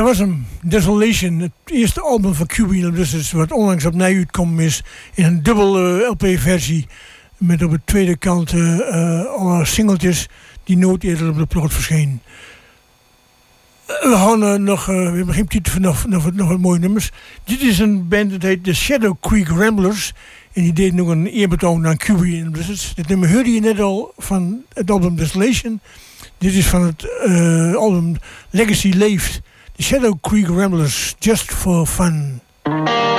was hem, Desolation, het eerste album van QB and the Blizzards, wat onlangs opnieuw uitgekomen is in een dubbel LP-versie met op de tweede kant alle singeltjes die nooit eerder op de plot verschenen. We gaan we hebben geen tijd voor nog wat mooie nummers. Dit is een band, dat heet The Shadow Creek Ramblers. En die deed nog een eerbetoon aan QB and the Blizzards. Dit nummer hoorde je net al van het album Desolation. Dit is van het album Legacy Leeft. The Shadow Creek Ramblers, Just for Fun.